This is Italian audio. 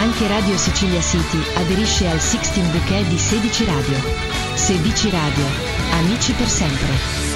Anche Radio Sicilia City aderisce al 16 Bouquet di 16 Radio. 16 Radio. Amici per sempre.